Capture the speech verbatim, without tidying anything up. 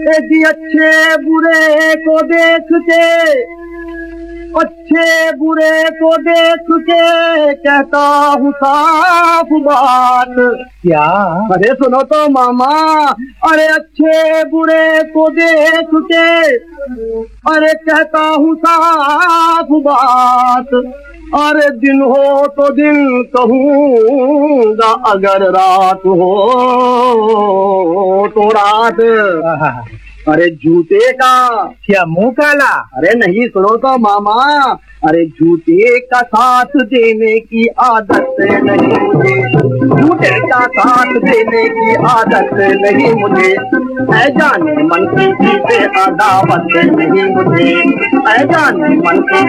जी अच्छे बुरे को देख के, अच्छे बुरे को देख के कहता हूँ साफ बात। क्या? अरे सुनो तो मामा, अरे अच्छे बुरे को देख के अरे कहता हूँ साफ बात। अरे दिन हो तो दिन कहूँगा, अगर रात हो तो रात। अरे जूते का क्या मुंह काला? अरे नहीं, सुनो तो मामा, अरे जूते का साथ देने की आदत नहीं मुझे, जूते का साथ देने की आदत नहीं मुझे। ऐ जाने मन की चीजें अदावत नहीं मुझे, ऐ जाने मन की